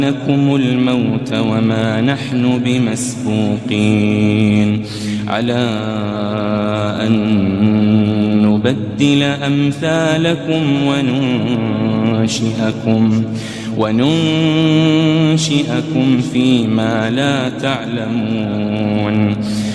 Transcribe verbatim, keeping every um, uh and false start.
لكم الموت وما نحن بمسبوقين على أن نبدل أمثالكم وننشئكم وننشئكم فيما لا تعلمون